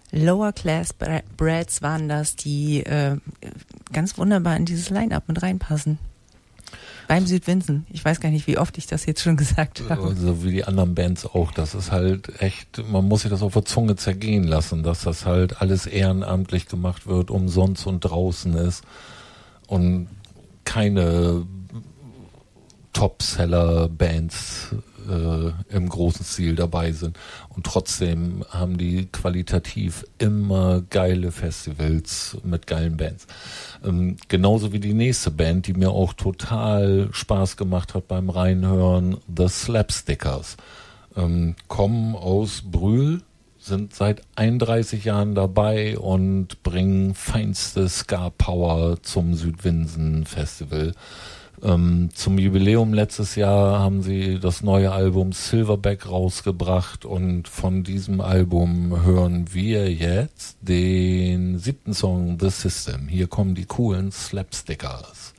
Lower Class Brats waren das, die ganz wunderbar in dieses Line-Up mit reinpassen. Beim Südwinsen. Ich weiß gar nicht, wie oft ich das jetzt schon gesagt habe. Also wie die anderen Bands auch. Das ist halt echt, man muss sich das auf der Zunge zergehen lassen, dass das halt alles ehrenamtlich gemacht wird, umsonst und draußen ist und keine Topseller-Bands im großen Stil dabei sind. Und trotzdem haben die qualitativ immer geile Festivals mit geilen Bands. Genauso wie die nächste Band, die mir auch total Spaß gemacht hat beim Reinhören, The Slapstickers. Kommen aus Brühl, sind seit 31 Jahren dabei und bringen feinste Ska-Power zum Südwinsen Festival. Zum Jubiläum letztes Jahr haben sie das neue Album Silverback rausgebracht und von diesem Album hören wir jetzt den 7. Song The System. Hier kommen die coolen Slapstickers.